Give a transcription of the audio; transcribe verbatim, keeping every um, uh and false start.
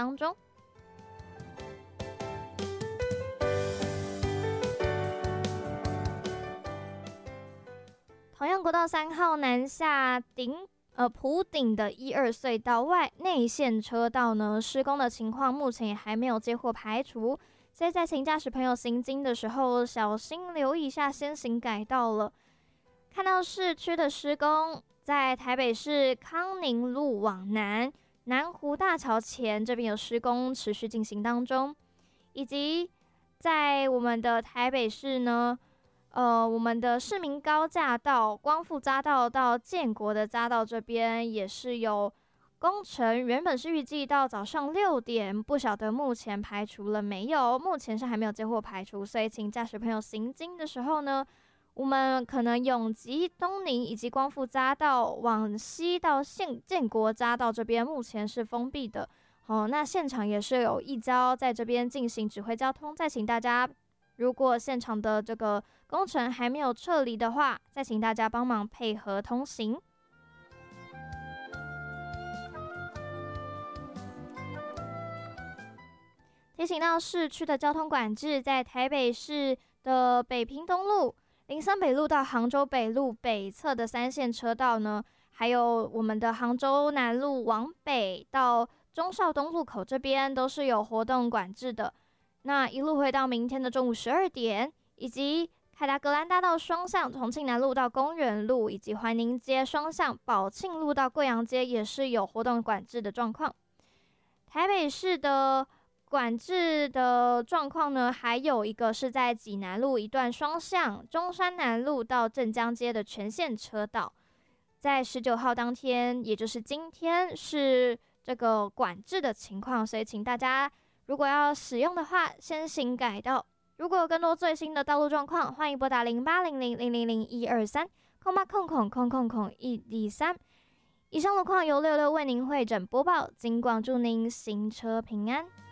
当中。同样，国道三号南下顶呃埔顶的一二隧道外内线车道呢，施工的情况目前也还没有接获排除，所以在请驾驶朋友行经的时候，小心留意一下先行改道了。看到市区的施工，在台北市康宁路往南南湖大桥前这边有施工持续进行当中，以及在我们的台北市呢。呃，我们的市民高架道、光复匝道到建国的匝道这边也是有工程，原本是预计到早上六点，不晓得目前排除了没有？目前是还没有接获排除，所以请驾驶朋友行经的时候呢，我们可能永吉、东宁以及光复匝道往西到建建国匝道这边，目前是封闭的。哦，那现场也是有义交在这边进行指挥交通，再请大家。如果现场的这个工程还没有撤离的话，再请大家帮忙配合通行。提醒到市区的交通管制，在台北市的北平东路、林森北路到杭州北路北侧的三线车道呢，还有我们的杭州南路往北到忠孝东路口这边都是有活动管制的。那一路回到明天的中午十二点，以及凯达格兰大道双向重庆南路到公园路，以及怀宁街双向宝庆路到贵阳街也是有活动管制的状况。台北市的管制的状况呢，还有一个是在济南路一段双向中山南路到镇江街的全线车道，在十九号当天，也就是今天是这个管制的情况，所以请大家。如果要使用的话，先行改道。如果有更多最新的道路状况，欢迎拨打零八零零零零零一二三空八空空空空空一二三。以上路况由六六为您会诊播报，尽管祝您行车平安。